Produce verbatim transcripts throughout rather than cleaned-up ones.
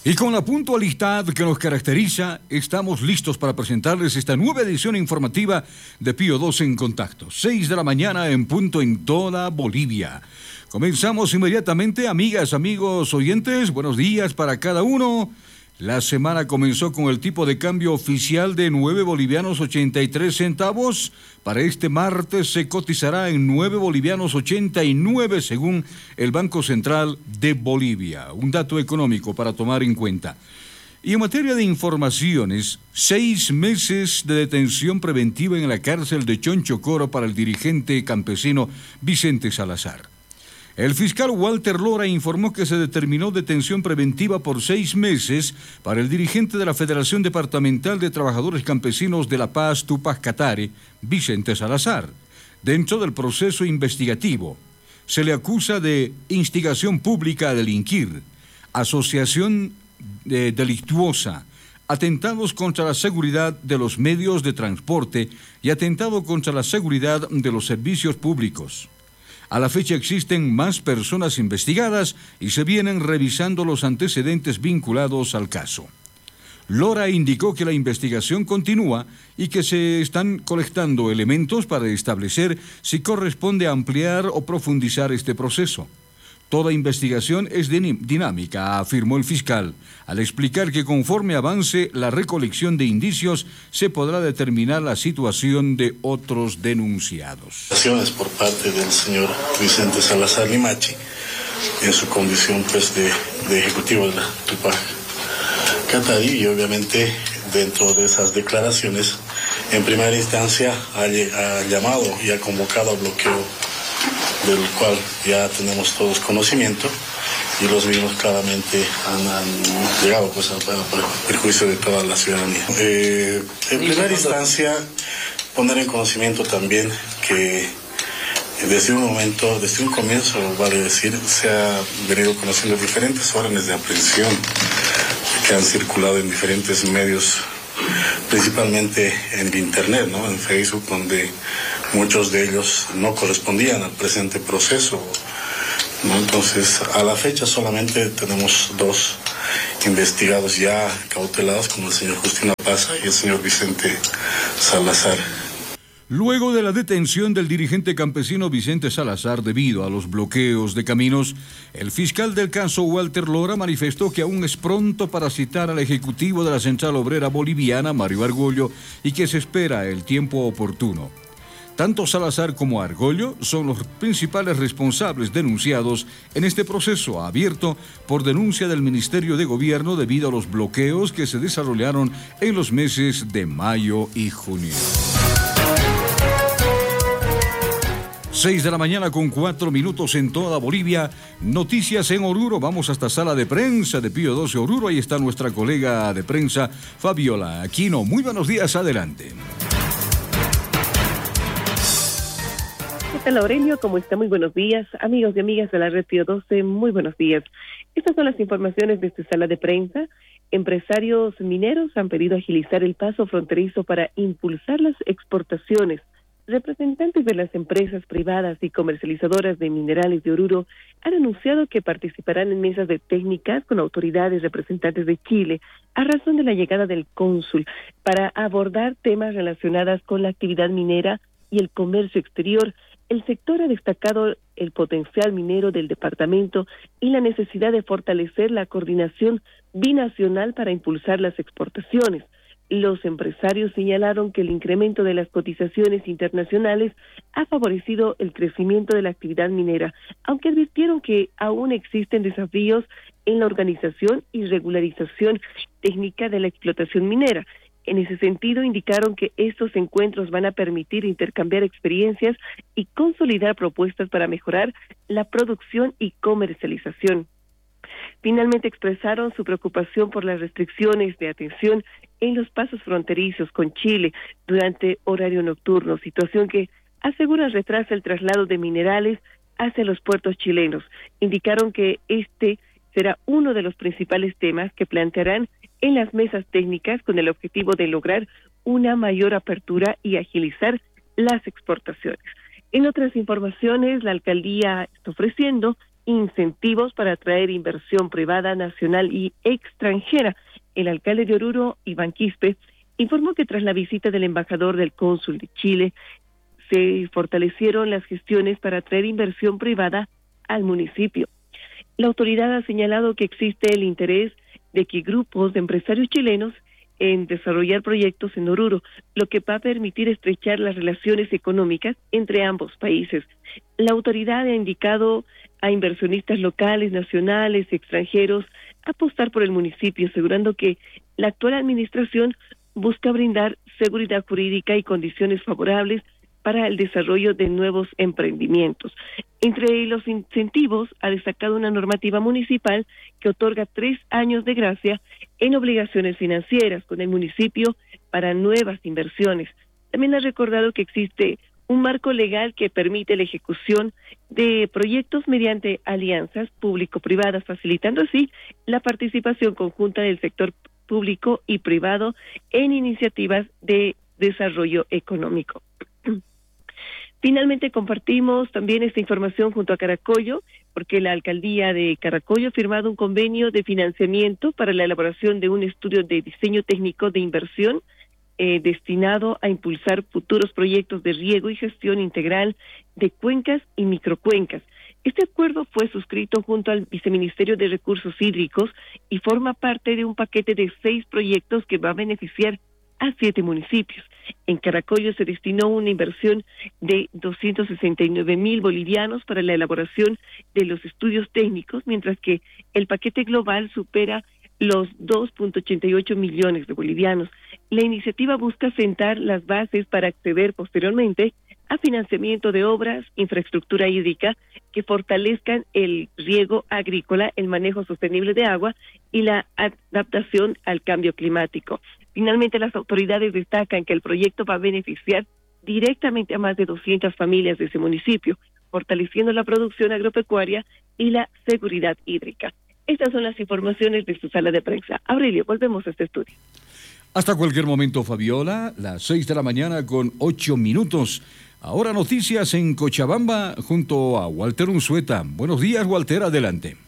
Y con la puntualidad que nos caracteriza, estamos listos para presentarles esta nueva edición informativa de Pío doce en Contacto. Seis de la mañana en punto en toda Bolivia. Comenzamos inmediatamente, amigas, amigos, oyentes, buenos días para cada uno. La semana comenzó con el tipo de cambio oficial de nueve bolivianos ochenta y tres centavos. Para este martes se cotizará en nueve bolivianos ochenta y nueve según el Banco Central de Bolivia. Un dato económico para tomar en cuenta. Y en materia de informaciones, seis meses de detención preventiva en la cárcel de Chonchocoro para el dirigente campesino Vicente Salazar. El fiscal Walter Lora informó que se determinó detención preventiva por seis meses para el dirigente de la Federación Departamental de Trabajadores Campesinos de La Paz, Tupac Katare, Vicente Salazar. Dentro del proceso investigativo, se le acusa de instigación pública a delinquir, asociación eh, delictuosa, atentados contra la seguridad de los medios de transporte y atentado contra la seguridad de los servicios públicos. A la fecha existen más personas investigadas y se vienen revisando los antecedentes vinculados al caso. Lora indicó que la investigación continúa y que se están colectando elementos para establecer si corresponde ampliar o profundizar este proceso. Toda investigación es dinámica, afirmó el fiscal, al explicar que conforme avance la recolección de indicios se podrá determinar la situación de otros denunciados. Por parte del señor Vicente Salazar Limachi, en su condición pues de, de ejecutivo de la Tupac Katare, y obviamente dentro de esas declaraciones, en primera instancia ha, ha llamado y ha convocado a bloqueo, del cual ya tenemos todos conocimiento, y los mismos claramente han, han llegado pues, a, a perjuicio de toda la ciudadanía. Eh, en primera instancia, poner en conocimiento también que desde un momento, desde un comienzo, vale decir, se ha venido conociendo diferentes órdenes de aprehensión que han circulado en diferentes medios, principalmente en el internet, ¿no? En Facebook, donde muchos de ellos no correspondían al presente proceso, ¿no? Entonces, a la fecha solamente tenemos dos investigados ya cautelados, como el señor Justino Paza y el señor Vicente Salazar. Luego de la detención del dirigente campesino Vicente Salazar debido a los bloqueos de caminos, el fiscal del caso Walter Lora manifestó que aún es pronto para citar al ejecutivo de la Central Obrera Boliviana, Mario Argollo, y que se espera el tiempo oportuno. Tanto Salazar como Argollo son los principales responsables denunciados en este proceso abierto por denuncia del Ministerio de Gobierno debido a los bloqueos que se desarrollaron en los meses de mayo y junio. Seis de la mañana con cuatro minutos en toda Bolivia. Noticias en Oruro. Vamos hasta sala de prensa de Pío doce Oruro. Ahí está nuestra colega de prensa, Fabiola Aquino. Muy buenos días, adelante. ¿Qué tal, Aurelio? ¿Cómo está? Muy buenos días. Amigos y amigas de la red Pío doce, muy buenos días. Estas son las informaciones de esta sala de prensa. Empresarios mineros han pedido agilizar el paso fronterizo para impulsar las exportaciones. Representantes de las empresas privadas y comercializadoras de minerales de Oruro han anunciado que participarán en mesas de técnicas con autoridades representantes de Chile a razón de la llegada del cónsul para abordar temas relacionados con la actividad minera y el comercio exterior. El sector ha destacado el potencial minero del departamento y la necesidad de fortalecer la coordinación binacional para impulsar las exportaciones. Los empresarios señalaron que el incremento de las cotizaciones internacionales ha favorecido el crecimiento de la actividad minera, aunque advirtieron que aún existen desafíos en la organización y regularización técnica de la explotación minera. En ese sentido, indicaron que estos encuentros van a permitir intercambiar experiencias y consolidar propuestas para mejorar la producción y comercialización. Finalmente expresaron su preocupación por las restricciones de atención en los pasos fronterizos con Chile durante horario nocturno, situación que aseguran retrasa el traslado de minerales hacia los puertos chilenos. Indicaron que este será uno de los principales temas que plantearán en las mesas técnicas con el objetivo de lograr una mayor apertura y agilizar las exportaciones. En otras informaciones, la alcaldía está ofreciendo incentivos para atraer inversión privada, nacional y extranjera. El alcalde de Oruro, Iván Quispe, informó que tras la visita del embajador del cónsul de Chile, se fortalecieron las gestiones para atraer inversión privada al municipio. La autoridad ha señalado que existe el interés de que grupos de empresarios chilenos en desarrollar proyectos en Oruro, lo que va a permitir estrechar las relaciones económicas entre ambos países. La autoridad ha indicado a inversionistas locales, nacionales, extranjeros, apostar por el municipio, asegurando que la actual administración busca brindar seguridad jurídica y condiciones favorables para el desarrollo de nuevos emprendimientos. Entre los incentivos, ha destacado una normativa municipal que otorga tres años de gracia en obligaciones financieras con el municipio para nuevas inversiones. También ha recordado que existe un marco legal que permite la ejecución de proyectos mediante alianzas público-privadas, facilitando así la participación conjunta del sector público y privado en iniciativas de desarrollo económico. Finalmente compartimos también esta información junto a Caracollo, porque la alcaldía de Caracollo ha firmado un convenio de financiamiento para la elaboración de un estudio de diseño técnico de inversión eh, destinado a impulsar futuros proyectos de riego y gestión integral de cuencas y microcuencas. Este acuerdo fue suscrito junto al Viceministerio de Recursos Hídricos y forma parte de un paquete de seis proyectos que va a beneficiar a siete municipios. En Caracollo se destinó una inversión de doscientos sesenta y nueve mil bolivianos para la elaboración de los estudios técnicos, mientras que el paquete global supera los dos punto ochenta y ocho millones de bolivianos. La iniciativa busca sentar las bases para acceder posteriormente a financiamiento de obras, infraestructura hídrica que fortalezcan el riego agrícola, el manejo sostenible de agua y la adaptación al cambio climático. Finalmente, las autoridades destacan que el proyecto va a beneficiar directamente a más de doscientas familias de ese municipio, fortaleciendo la producción agropecuaria y la seguridad hídrica. Estas son las informaciones de su sala de prensa. Aurelio, volvemos a este estudio. Hasta cualquier momento, Fabiola, las seis de la mañana con ocho minutos. Ahora noticias en Cochabamba junto a Walter Unzueta. Buenos días, Walter, adelante.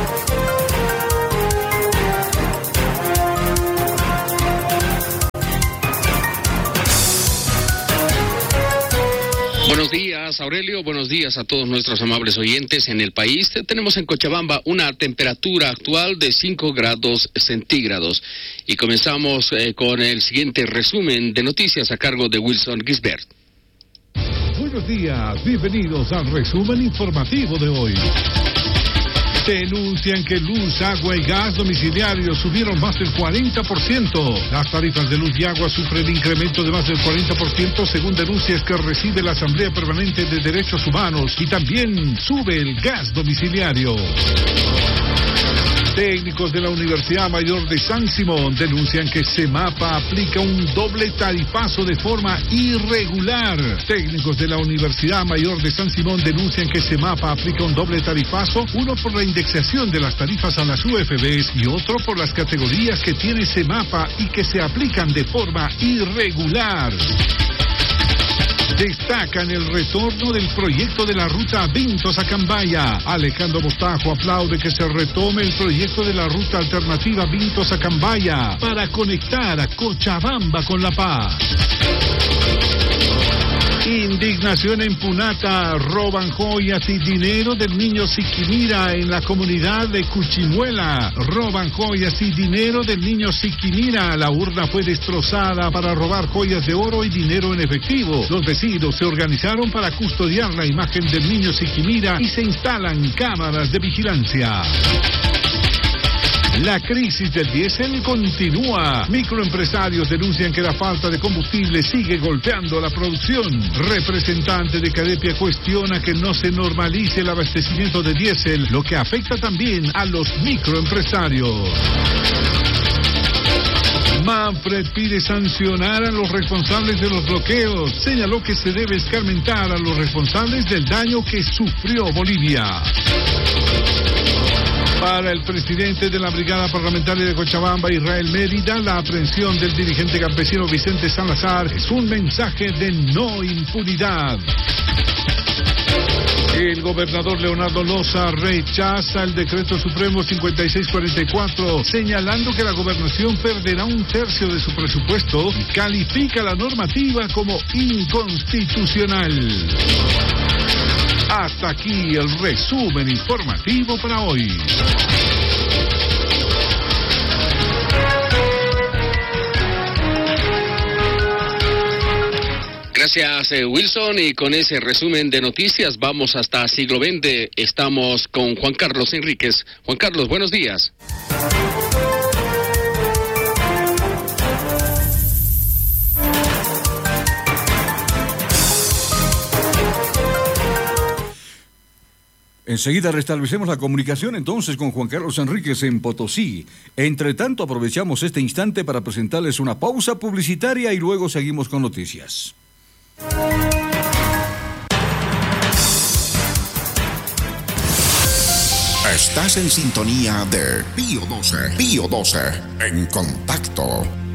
Buenos días, Aurelio. Buenos días a todos nuestros amables oyentes en el país. Tenemos en Cochabamba una temperatura actual de cinco grados centígrados. Y comenzamos eh, con el siguiente resumen de noticias a cargo de Wilson Gisbert. Buenos días, bienvenidos al resumen informativo de hoy. Denuncian que luz, agua y gas domiciliarios subieron más del cuarenta por ciento. Las tarifas de luz y agua sufren incremento de más del cuarenta por ciento según denuncias que recibe la Asamblea Permanente de Derechos Humanos, y también sube el gas domiciliario. Técnicos de la Universidad Mayor de San Simón denuncian que Semapa aplica un doble tarifazo de forma irregular. Técnicos de la Universidad Mayor de San Simón denuncian que Semapa aplica un doble tarifazo, uno por la indexación de las tarifas a las U F Bs y otro por las categorías que tiene Semapa y que se aplican de forma irregular. Destacan el retorno del proyecto de la ruta Vintos-Acambaya. Alejandro Mostajo aplaude que se retome el proyecto de la ruta alternativa Vintos-Acambaya para conectar a Cochabamba con La Paz. Indignación en Punata, roban joyas y dinero del niño Siquimira en la comunidad de Cuchimuela. Roban joyas y dinero del niño Siquimira. La urna fue destrozada para robar joyas de oro y dinero en efectivo. Los vecinos se organizaron para custodiar la imagen del niño Siquimira y se instalan cámaras de vigilancia. La crisis del diésel continúa. Microempresarios denuncian que la falta de combustible sigue golpeando la producción. Representante de Cadepia cuestiona que no se normalice el abastecimiento de diésel, lo que afecta también a los microempresarios. Manfred pide sancionar a los responsables de los bloqueos. Señaló que se debe escarmentar a los responsables del daño que sufrió Bolivia. Para el presidente de la Brigada Parlamentaria de Cochabamba, Israel Mérida, la aprehensión del dirigente campesino Vicente Salazar es un mensaje de no impunidad. El gobernador Leonardo Loza rechaza el decreto supremo cincuenta y seis cuarenta y cuatro, señalando que la gobernación perderá un tercio de su presupuesto y califica la normativa como inconstitucional. Hasta aquí el resumen informativo para hoy. Gracias, eh, Wilson, y con ese resumen de noticias vamos hasta siglo veinte. Estamos con Juan Carlos Enríquez. Juan Carlos, buenos días. Enseguida restablecemos la comunicación entonces con Juan Carlos Enríquez en Potosí. Entre tanto, aprovechamos este instante para presentarles una pausa publicitaria y luego seguimos con noticias. Estás en sintonía de Pío doce. Pío doce en contacto.